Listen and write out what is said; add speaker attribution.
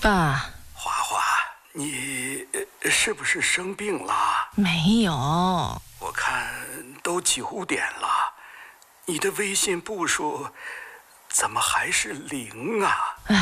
Speaker 1: 爸，
Speaker 2: 花花，你是不是生病了？
Speaker 1: 没有。
Speaker 2: 我看都9点了，你的微信步数怎么还是0啊？